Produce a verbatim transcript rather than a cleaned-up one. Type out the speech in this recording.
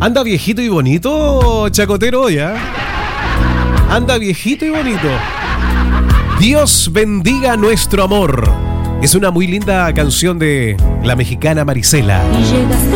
Anda viejito y bonito, Chacotero, ya. Anda viejito y bonito. Dios bendiga nuestro amor. Es una muy linda canción de la mexicana Marisela.